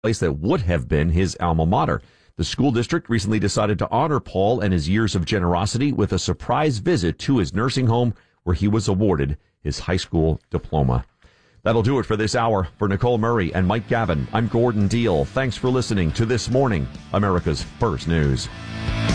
place that would have been his alma mater. The school district recently decided to honor Paul and his years of generosity with a surprise visit to his nursing home where he was awarded his high school diploma. That'll do it for this hour. For Nicole Murray and Mike Gavin, I'm Gordon Deal. Thanks for listening to This Morning, America's First News.